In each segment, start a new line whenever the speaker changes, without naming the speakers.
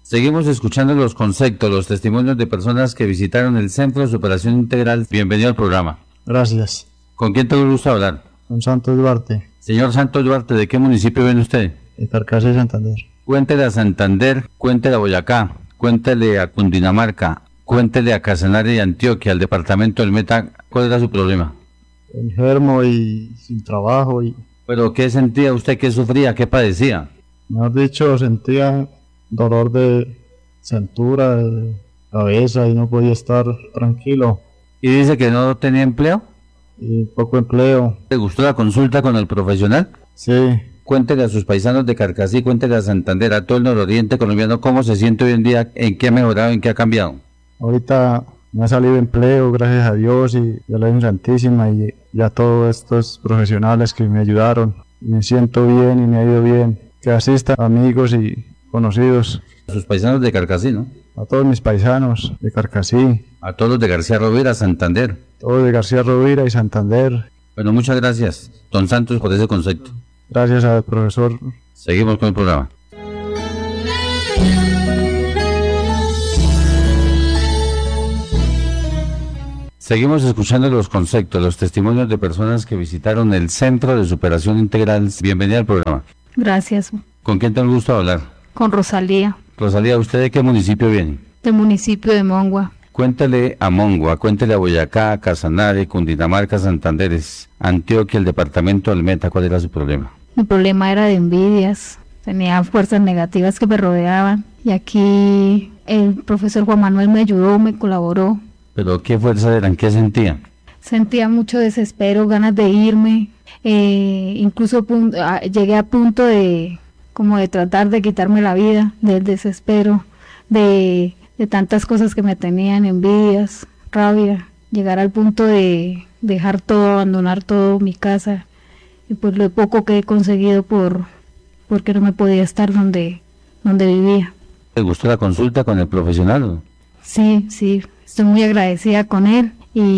Seguimos escuchando los conceptos, los testimonios de personas que visitaron el Centro de Superación Integral. Bienvenido al programa.
Gracias.
¿Con quién te gusta hablar?
Con Santos Duarte,
Señor Santos Duarte, ¿de qué municipio viene usted?
de Carcasí, Santander.
Cuéntele a Santander, cuéntele a Boyacá, cuéntele a Cundinamarca, cuéntele a Casanare y Antioquia, al departamento del Meta, ¿cuál era su problema?
Enfermo y sin trabajo y,
¿Pero qué sentía usted, qué sufría, qué padecía?
mejor dicho, sentía dolor de cintura, de cabeza y no podía estar tranquilo.
¿Y dice que no tenía empleo?
Y poco empleo.
¿Le gustó la consulta con el profesional?
Sí,
Cuéntele a sus paisanos de Carcasí, cuéntele a Santander, a todo el nororiente colombiano, cómo se siente hoy en día, en qué ha mejorado, en qué ha cambiado.
ahorita me ha salido empleo, gracias a Dios y a la Virgen Santísima y a todos estos profesionales que me ayudaron. Me siento bien y me ha ido bien. Que asistan amigos y conocidos,
A sus paisanos de Carcasí, ¿no?
a todos mis paisanos de Carcasí,
A todos los de García Rovira, Santander.
todos de García Rovira y Santander.
Bueno, muchas gracias, don Santos, por ese concepto.
Gracias al profesor.
Seguimos con el programa. Seguimos escuchando los conceptos, los testimonios de personas que visitaron el Centro de Superación Integral. Bienvenida al programa.
Gracias.
¿Con quién te gusta hablar?
Con Rosalía,
Rosalía, ¿usted de qué municipio viene?
del municipio de Mongua.
Cuéntale a Mongua, cuéntele a Boyacá, a Casanare, Cundinamarca, Santander, Antioquia, el departamento del Meta, ¿cuál era su problema?
Mi problema era de envidias, tenía fuerzas negativas que me rodeaban y aquí el profesor Juan Manuel me ayudó, me colaboró.
¿Pero qué fuerzas eran? ¿Qué sentía?
Sentía mucho desespero, ganas de irme, incluso llegué a punto de como de tratar de quitarme la vida, del desespero, de tantas cosas que me tenían, envidias, rabia, llegar al punto de dejar todo, abandonar todo, mi casa, y pues lo poco que he conseguido porque no me podía estar donde vivía.
¿Te gustó la consulta con el profesional?
Sí, estoy muy agradecida con él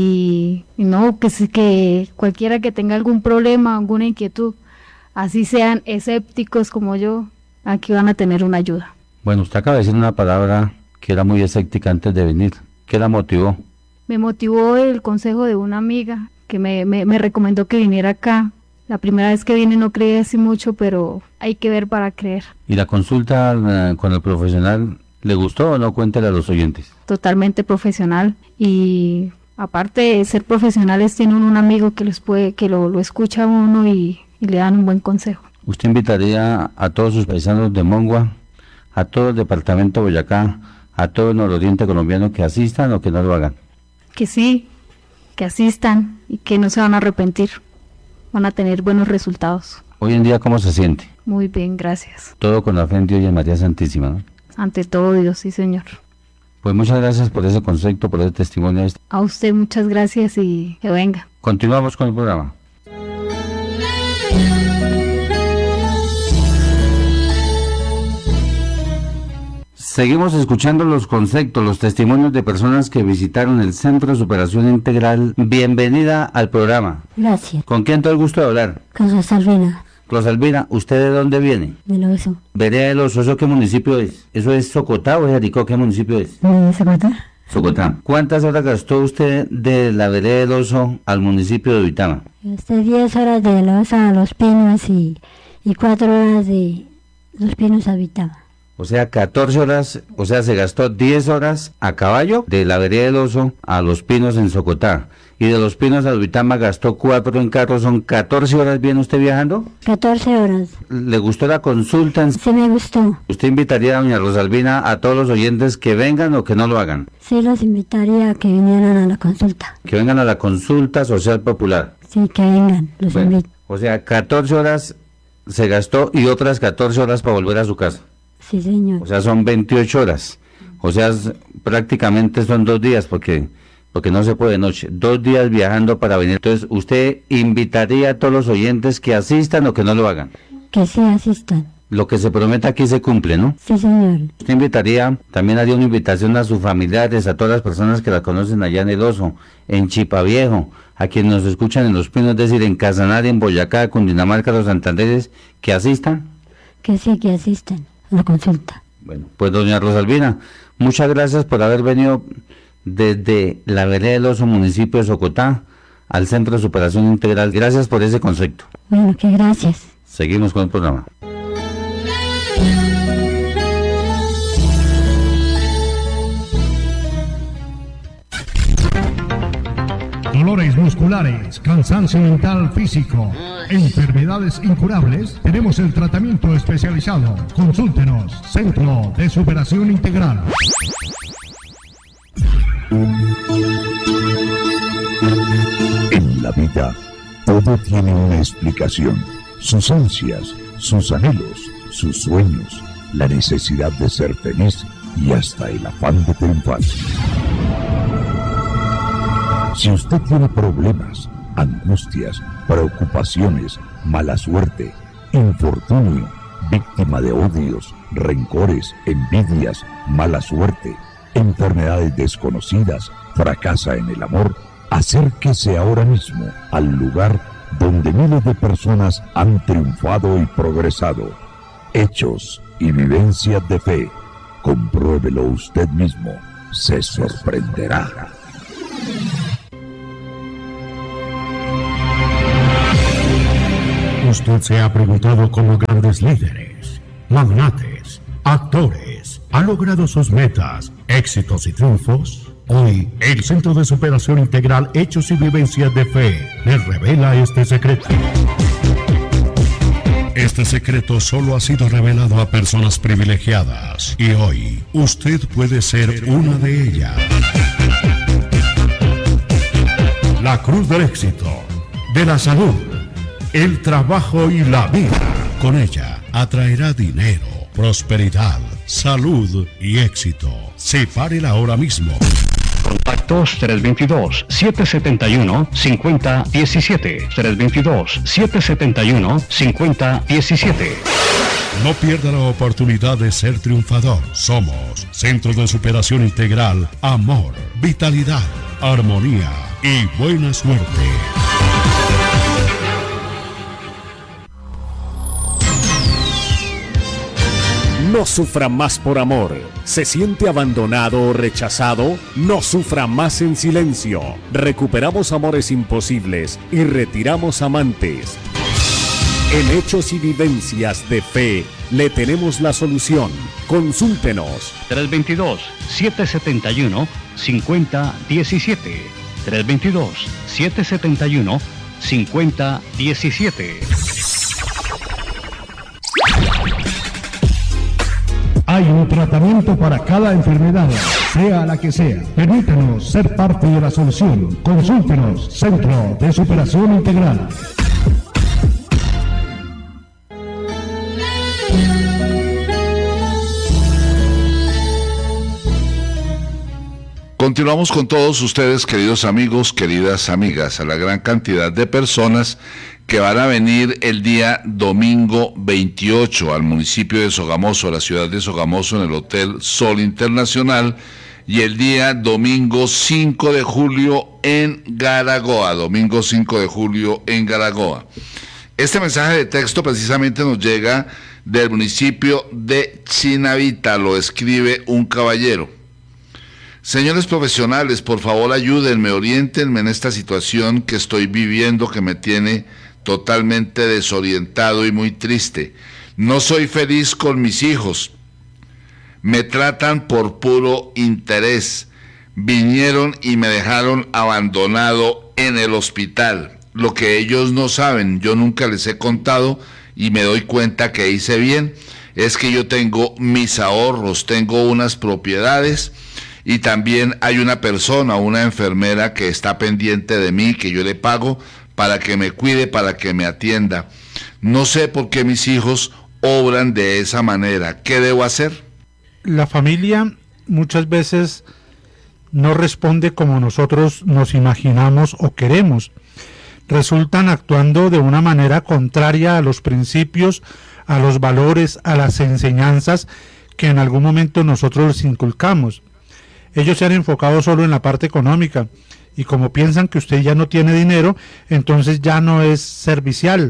y no, que cualquiera que tenga algún problema, alguna inquietud, así sean escépticos como yo, aquí van a tener una ayuda.
Bueno, usted acaba de decir una palabra que era muy escéptica antes de venir. ¿Qué la motivó?
Me motivó el consejo de una amiga que me recomendó que viniera acá. La primera vez que vine no creí así mucho, pero hay que ver para creer.
¿Y la consulta con el profesional le gustó o no? Cuéntale a los oyentes.
Totalmente profesional y aparte de ser profesionales tienen un amigo que lo escucha a uno y le dan un buen consejo.
¿Usted invitaría a todos sus paisanos de Mongua, a todo el departamento de Boyacá, a todo el nororiente colombiano que asistan o que no lo hagan?
Que sí, que asistan y que no se van a arrepentir. Van a tener buenos resultados.
Hoy en día, ¿cómo se siente?
Muy bien, gracias.
Todo con la fe en Dios y en María Santísima, ¿no?
Ante todo Dios, sí señor.
Pues muchas gracias por ese concepto, por ese testimonio.
A usted muchas gracias y que venga.
Continuamos con el programa. Seguimos escuchando los conceptos, los testimonios de personas que visitaron el Centro de Superación Integral. Bienvenida al programa.
Gracias.
¿Con quién todo el gusto de hablar?
Con Rosalvina,
Rosalvina, ¿usted de dónde viene?
del Oso.
Vereda de los Osos, ¿qué municipio es? ¿Eso es Socotá o es Jericó? ¿Qué municipio es?
¿De Zapata?
Socotá. ¿Cuántas horas gastó usted de la Vereda del Oso al municipio de Uitama?
10 horas de la Osa a Los Pinos y 4 horas de Los Pinos a Vitama.
O sea, 14 horas, o sea, se gastó 10 horas a caballo de la Vereda del Oso a Los Pinos en Socotá. Y de Los Pinos a Uitama gastó 4 en carro, son 14 horas. ¿Viene usted viajando?
14 horas.
¿Le gustó la consulta?
Sí me gustó.
¿Usted invitaría a doña Rosalvina a todos los oyentes que vengan o que no lo hagan?
Sí los invitaría a que vinieran a la consulta.
Que vengan a la consulta social popular.
Sí, que vengan, los
Bueno,
invito.
o sea, 14 horas se gastó y otras 14 horas para volver a su casa.
Sí, señor.
O sea, son 28 horas. O sea, prácticamente son 2 días porque no se puede de noche. 2 días viajando para venir. Entonces, ¿usted invitaría a todos los oyentes que asistan o que no lo hagan?
Que sí asistan.
Lo que se promete aquí se cumple, ¿no?
Sí, señor.
Usted invitaría, también haría una invitación a sus familiares, a todas las personas que la conocen allá en El Oso, en Chipaviejo, a quienes nos escuchan en Los Pinos, es decir, en Casanare, en Boyacá, Cundinamarca, los Santanderes, que asistan.
Que sí, que asistan a la consulta.
Bueno, pues doña Rosalvina, muchas gracias por haber venido desde la vereda del Oso, municipio de Socotá, al Centro de Superación Integral. Gracias por ese concepto.
Bueno, que gracias.
Seguimos con el programa.
Dolores musculares, cansancio mental físico, enfermedades incurables, tenemos el tratamiento especializado. Consúltenos, Centro de Superación Integral.
En la vida, todo tiene una explicación. Sus ansias, sus anhelos, sus sueños, la necesidad de ser feliz y hasta el afán de triunfar. Si usted tiene problemas, angustias, preocupaciones, mala suerte, infortunio, víctima de odios, rencores, envidias, mala suerte, enfermedades desconocidas, fracasa en el amor, acérquese ahora mismo al lugar donde miles de personas han triunfado y progresado. Hechos y vivencias de fe. Compruébelo usted mismo. Se sorprenderá.
Usted se ha preguntado cómo grandes líderes, magnates, actores han logrado sus metas, éxitos y triunfos. Hoy, el Centro de Superación Integral Hechos y Vivencias de Fe les revela este secreto. Este secreto solo ha sido revelado a personas privilegiadas y hoy usted puede ser una de ellas. La cruz del éxito, de la salud, el trabajo y la vida. Con ella atraerá dinero, prosperidad, salud y éxito. Sepárela ahora mismo. Contactos 322-771-5017. 322-771-5017. No pierda la oportunidad de ser triunfador. Somos Centro de Superación Integral, amor, vitalidad, armonía y buena suerte.
No sufra más por amor. ¿Se siente abandonado o rechazado? No sufra más en silencio. Recuperamos amores imposibles y retiramos amantes. En Hechos y Vivencias de Fe le tenemos la solución. Consúltenos.
322-771-5017. 322-771-5017. Hay un tratamiento para cada enfermedad, sea la que sea. Permítanos ser parte de la solución. Consúltenos, Centro de Superación Integral.
Continuamos con todos ustedes, queridos amigos, queridas amigas, a la gran cantidad de personas que van a venir el día domingo 28 al municipio de Sogamoso, a la ciudad de Sogamoso, en el Hotel Sol Internacional, y el día domingo 5 de julio en Garagoa, domingo 5 de julio en Garagoa. Este mensaje de texto precisamente nos llega del municipio de Chinavita, lo escribe un caballero. Señores profesionales, por favor ayúdenme, oriéntenme en esta situación que estoy viviendo, que me tiene totalmente desorientado y muy triste. No soy feliz con mis hijos. Me tratan por puro interés. Vinieron y me dejaron abandonado en el hospital. Lo que ellos no saben, yo nunca les he contado y me doy cuenta que hice bien, es que yo tengo mis ahorros, tengo unas propiedades. Y también hay una persona, una enfermera que está pendiente de mí, que yo le pago para que me cuide, para que me atienda. No sé por qué mis hijos obran de esa manera. ¿Qué debo hacer?
La familia muchas veces no responde como nosotros nos imaginamos o queremos. Resultan actuando de una manera contraria a los principios, a los valores, a las enseñanzas que en algún momento nosotros les inculcamos. Ellos se han enfocado solo en la parte económica y como piensan que usted ya no tiene dinero, entonces ya no es servicial.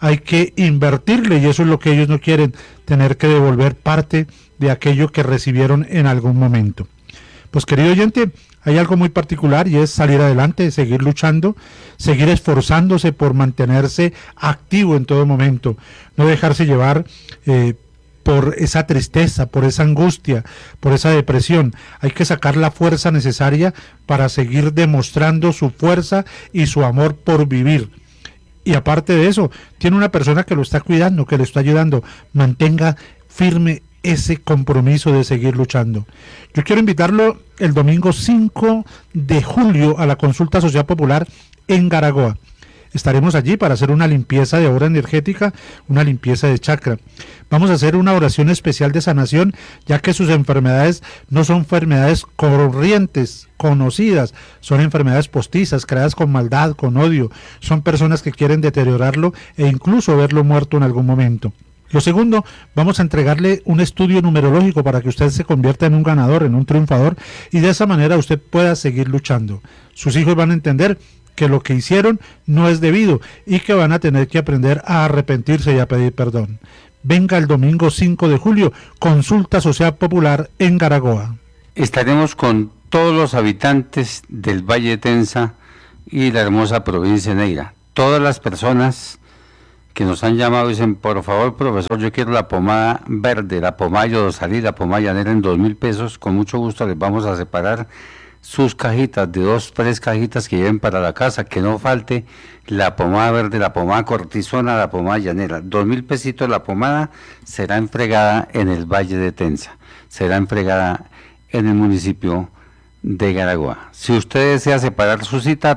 hay que invertirle, y eso es lo que ellos no quieren, tener que devolver parte de aquello que recibieron en algún momento. Pues querido oyente, hay algo muy particular y es salir adelante, seguir luchando, seguir esforzándose por mantenerse activo en todo momento, no dejarse llevar por esa tristeza, por esa angustia, por esa depresión. Hay que sacar la fuerza necesaria para seguir demostrando su fuerza y su amor por vivir. Y aparte de eso, tiene una persona que lo está cuidando, que le está ayudando. Mantenga firme ese compromiso de seguir luchando. Yo quiero invitarlo el domingo 5 de julio a la consulta social popular en Garagoa. Estaremos allí para hacer una limpieza de aura energética, una limpieza de chakra. Vamos a hacer una oración especial de sanación, ya que sus enfermedades no son enfermedades corrientes, conocidas, son enfermedades postizas, creadas con maldad, con odio. Son personas que quieren deteriorarlo e incluso verlo muerto en algún momento. Lo segundo, vamos a entregarle un estudio numerológico para que usted se convierta en un ganador, en un triunfador, y de esa manera usted pueda seguir luchando. Sus hijos van a entender que lo que hicieron no es debido y que van a tener que aprender a arrepentirse y a pedir perdón. Venga el domingo 5 de julio, consulta social popular en Garagoa.
Estaremos con todos los habitantes del Valle de Tensa y la hermosa provincia de Neira. Todas las personas que nos han llamado dicen, por favor, profesor, yo quiero la pomada verde, la pomada Yodosalí, la pomada llanera en 2.000 pesos. Con mucho gusto les vamos a separar sus cajitas, de 2, 3 cajitas que lleven para la casa, que no falte la pomada verde, la pomada cortisona, la pomada llanera. 2.000 pesitos la pomada, será entregada en el Valle de Tensa, será entregada en el municipio de Garagoa. Si usted desea separar su cita,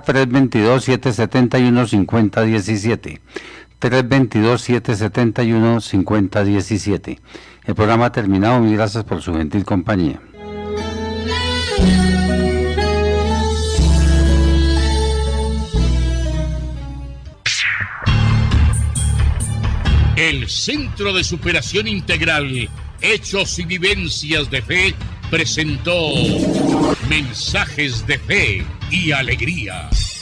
322-771-5017, 322-771-5017. El programa ha terminado, mil gracias por su gentil compañía.
El Centro de Superación Integral, Hechos y Vivencias de Fe, presentó Mensajes de Fe y Alegría.